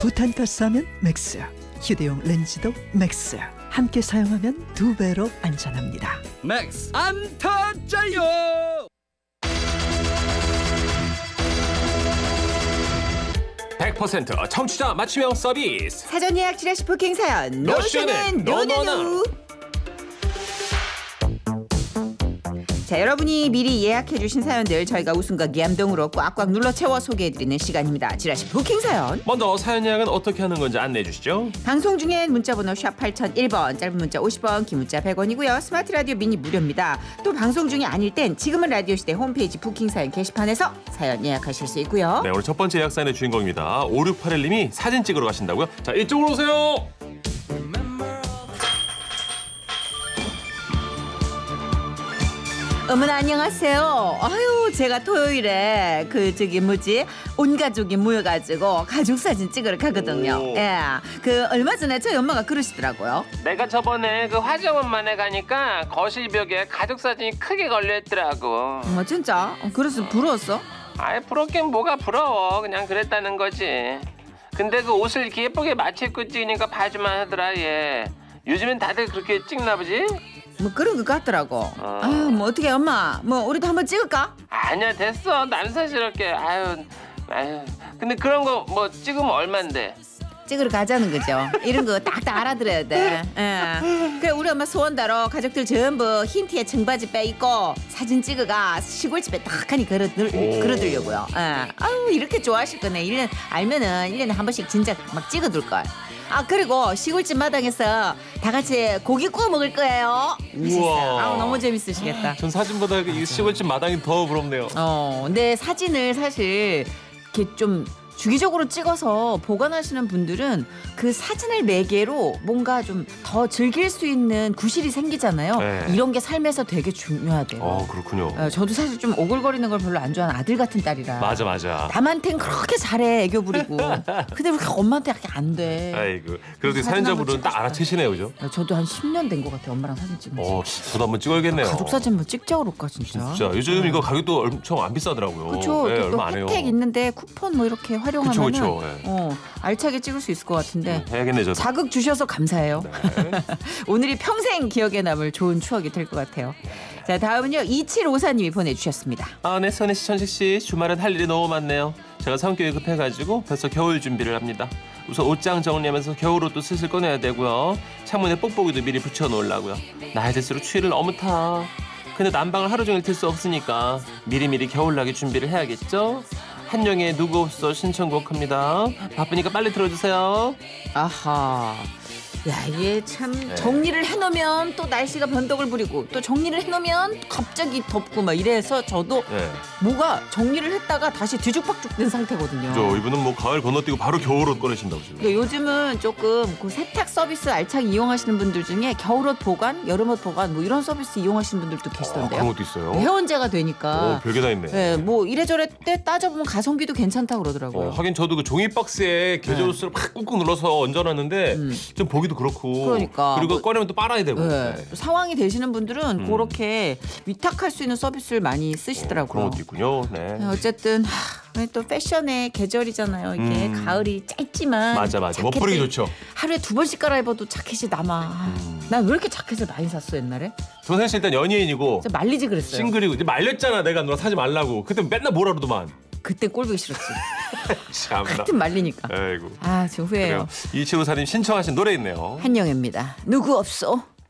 부탄가스 하면 맥스, 휴대용 렌즈도 맥스. 함께 사용하면 2배로 안전합니다. 맥스 안 터져요. 100% 청취자 맞춤형 서비스. 사전 예약 지라시 부킹 사연 노션은 노노노. 자, 여러분이 미리 예약해 주신 사연들 저희가 웃음과 감동으로 꽉꽉 눌러 채워 소개해드리는 시간입니다. 지라시 부킹 사연. 먼저 사연 예약은 어떻게 하는 건지 안내해 주시죠. 방송 중엔 문자번호 샵 8001번, 짧은 문자 50원, 긴 문자 100원이고요. 스마트 라디오 미니 무료입니다. 또 방송 중이 아닐 땐 지금은 라디오 시대 홈페이지 부킹 사연 게시판에서 사연 예약하실 수 있고요. 네, 오늘 첫 번째 예약 사연의 주인공입니다. 5681님이 사진 찍으러 가신다고요? 자, 이쪽으로 오세요. 어머나 안녕하세요. 아유, 제가 토요일에 온 가족이 모여가지고 가족 사진 찍으러 가거든요. 오. 예, 그 얼마 전에 저희 엄마가 그러시더라고요. 내가 저번에 그 화정원만에 가니까 거실 벽에 가족 사진이 크게 걸려있더라고. 뭐 진짜? 그래서 부러웠어? 아이 부럽긴 뭐가 부러워. 그냥 그랬다는 거지. 근데 그 옷을 이렇게 예쁘게 맞춰 입고 찍으니까 봐주만 하더라 얘. 요즘엔 다들 그렇게 찍나 보지? 뭐 그런 것 같더라고. 아유, 뭐 어떻게 엄마, 뭐 우리도 한번 찍을까? 아니야 됐어. 남사스럽게. 아유. 근데 그런 거 뭐 찍으면 얼만데? 찍으러 가자는 거죠. 이런 거 딱딱 알아들어야 돼. 예. 그래 우리 엄마 소원대로 가족들 전부 흰 티에 청바지 빼입고 사진 찍어가 시골집에 딱하니 걸어두려고요. 예. 아유 이렇게 좋아하실 거네. 1년 알면은 1년에 한 번씩 진짜 막 찍어둘 걸. 아 그리고 시골집 마당에서 다 같이 고기 구워 먹을 거예요. 우와. 아우 너무 재밌으시겠다. 전 사진보다 이 시골집 마당이 더 부럽네요. 근데 사진을 사실 이렇게 좀 주기적으로 찍어서 보관하시는 분들은 그 사진을 매개로 뭔가 좀 더 즐길 수 있는 구실이 생기잖아요. 네. 이런 게 삶에서 되게 중요하대요. 그렇군요. 저도 사실 좀 오글거리는 걸 별로 안 좋아하는 아들 같은 딸이라. 맞아. 남한텐 그렇게 잘해 애교 부리고. 근데 왜 엄마한테 약간 안 돼. 아이고. 그래도 사진 사연자분은 한번 딱 알아채시네요, 그죠? 저도 한 10년 된 것 같아요. 엄마랑 사진 찍은 지. 저도 한번 찍어야겠네요. 가족 사진 뭐 찍자 그럴까 진짜. 진짜 요즘 이거 가격도 엄청 안 비싸더라고요. 그렇죠. 네, 또 얼마 안 해요. 혜택 있는데 쿠폰 뭐 이렇게 활용하면은 그쵸. 네. 알차게 찍을 수 있을 것 같은데. 해야겠네 저도. 자극 주셔서 감사해요. 네. 오늘이 평생 기억에 남을 좋은 추억이 될 것 같아요. 자 다음은요 2754님이 보내주셨습니다. 네, 선희 씨, 천식 씨, 주말은 할 일이 너무 많네요. 제가 성격이 급해가지고 벌써 겨울 준비를 합니다. 우선 옷장 정리하면서 겨울옷도 슬슬 꺼내야 되고요. 창문에 뽁뽁이도 미리 붙여놓으려고요. 나이 들수록 추위를 너무 타. 근데 난방을 하루 종일 틀 수 없으니까 미리미리 겨울나기 준비를 해야겠죠? 한영의 누구 없어 신청곡합니다. 바쁘니까 빨리 들어주세요. 아하. 야 이게 참 정리를 해놓으면 또 날씨가 변덕을 부리고 또 정리를 해놓으면 갑자기 덥고 막 이래서 저도 뭐가 정리를 했다가 다시 뒤죽박죽 된 상태거든요. 저 이분은 뭐 가을 건너뛰고 바로 겨울옷 꺼내신다고 지금. 근데 요즘은 조금 그 세탁 서비스 알차게 이용하시는 분들 중에 겨울옷 보관, 여름옷 보관 뭐 이런 서비스 이용하시는 분들도 계시던데요. 그런 것도 있어요. 회원제가 되니까. 별게 다 있네. 네, 뭐 이래저래 때 따져보면 가성비도 괜찮다고 그러더라고요. 하긴 저도 그 종이 박스에 계절옷을 막 꾹꾹 눌러서 얹어놨는데 좀 보기도 그렇고. 그러니까. 그리고 뭐, 꺼내면 또 빨아야 되고. 네. 상황이 되시는 분들은 그렇게 위탁할 수 있는 서비스를 많이 쓰시더라고요. 그런 것도 있군요. 네. 어쨌든 또 패션의 계절이잖아요. 이게 가을이 짧지만 맞아. 멋부르기 좋죠. 하루에 2번씩 갈아입어도 자켓이 남아. 난 왜 이렇게 자켓을 많이 샀어 옛날에? 정선 씨 일단 연예인이고 진짜 말리지 그랬어요. 싱글이고 이제 말렸잖아. 내가 누나 사지 말라고. 그때 맨날 뭐라 그러더만. 그때 꼴보기 싫었지. 참나. 하여튼 말리니까. 아이고. 저 후회해요. 그래요. 이치로사님 신청하신 노래 있네요. 한영입니다. 누구 없어.